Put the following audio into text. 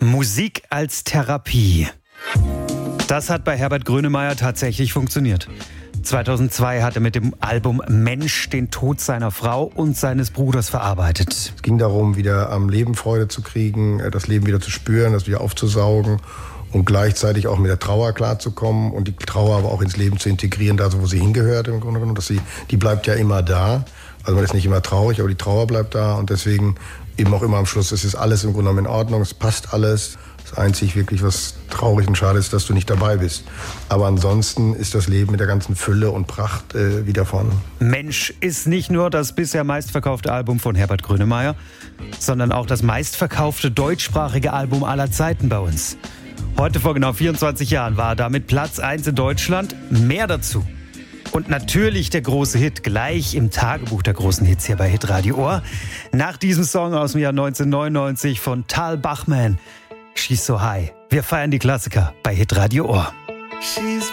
Musik als Therapie. Das hat bei Herbert Grönemeyer tatsächlich funktioniert. 2002 hat er mit dem Album Mensch den Tod seiner Frau und seines Bruders verarbeitet. Es ging darum, wieder am Leben Freude zu kriegen, das Leben wieder zu spüren, das wieder aufzusaugen und gleichzeitig auch mit der Trauer klarzukommen und die Trauer aber auch ins Leben zu integrieren, da so wo sie hingehört im Grunde genommen. Die bleibt ja immer da. Also man ist nicht immer traurig, aber die Trauer bleibt da und deswegen eben auch immer am Schluss, es ist alles im Grunde genommen in Ordnung, es passt alles. Das einzig wirklich, was traurig und schade ist, dass du nicht dabei bist. Aber ansonsten ist das Leben mit der ganzen Fülle und Pracht wieder vorne. Mensch ist nicht nur das bisher meistverkaufte Album von Herbert Grönemeyer, sondern auch das meistverkaufte deutschsprachige Album aller Zeiten bei uns. Heute vor genau 24 Jahren war er damit Platz 1 in Deutschland. Mehr dazu. Und natürlich der große Hit, gleich im Tagebuch der großen Hits hier bei Hitradio Ohr. Nach diesem Song aus dem Jahr 1999 von Tal Bachmann, She's So High. Wir feiern die Klassiker bei Hitradio Ohr. She's